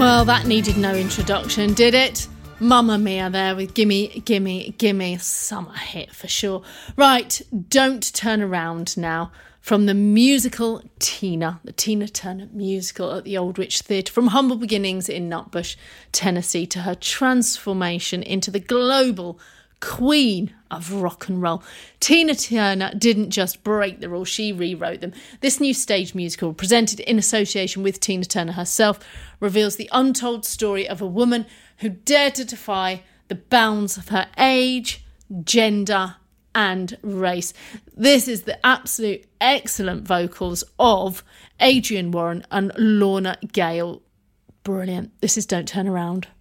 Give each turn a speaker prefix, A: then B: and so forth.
A: Well, that needed no introduction, did it? Mamma Mia there with Gimme, Gimme, Gimme. Summer hit for sure. Right, Don't Turn Around now. From the musical Tina, the Tina Turner musical at the Old Witch Theatre, from humble beginnings in Nutbush, Tennessee, to her transformation into the global queen of rock and roll. Tina Turner didn't just break the rules, she rewrote them. This new stage musical, presented in association with Tina Turner herself, reveals the untold story of a woman who dared to defy the bounds of her age, gender, and race. This is the absolute excellent vocals of Adrienne Warren and Lorna Gale. Brilliant. This is Don't Turn Around.